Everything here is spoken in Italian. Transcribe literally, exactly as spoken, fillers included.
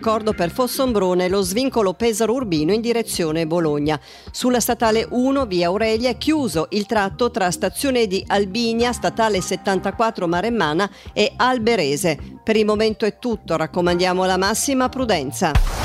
raccordo per Fossombrone e lo svincolo Pesaro-Urbino in direzione Bologna. Sulla statale uno, via Aurelia, è chiuso il tratto tra stazione di Albinia, statale settantaquattro Maremmana e Alberese. Per il momento è tutto, raccomandiamo la massima prudenza.